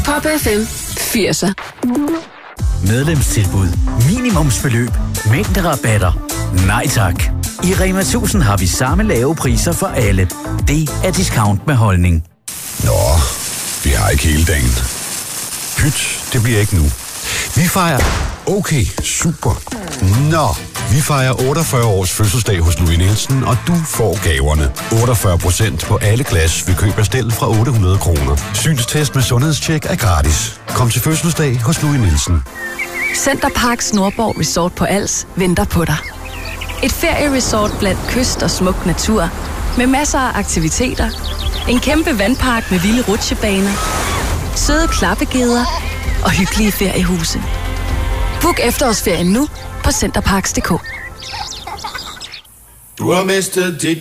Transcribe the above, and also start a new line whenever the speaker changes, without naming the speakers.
Pop FM 80'er.
Medlemstilbud. Minimumsbeløb. Mængderabatter. Nej tak. I Rema 1000 har vi samme lave priser for alle. Det er discount med holdning.
Nå, vi har ikke hele dagen. Pyt, det bliver ikke nu. Vi fejrer... Okay, super. Nå, vi fejrer 48 års fødselsdag hos Louis Nielsen, og du får gaverne. 48% på alle glas ved køb af stel fra 800 kroner. Synstest med sundhedstjek er gratis. Kom til fødselsdag hos Louis Nielsen.
Center Parcs Nordborg Resort på Als venter på dig. Et ferieresort blandt kyst og smuk natur, med masser af aktiviteter, en kæmpe vandpark med vilde rutsjebaner, søde klappegeder og hyggelige feriehuse. Book efterårsferien nu på centerparks.dk.
Du har mistet dit